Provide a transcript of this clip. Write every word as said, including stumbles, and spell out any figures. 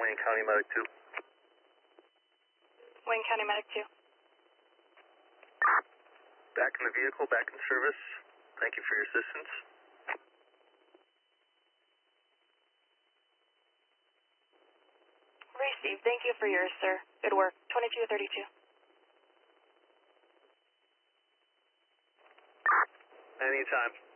Wayne County Medic two. Wayne County Medic two. Back in the vehicle, back in service. Thank you for your assistance. Received. Thank you for yours, sir. Good work. twenty-two thirty-two. Anytime.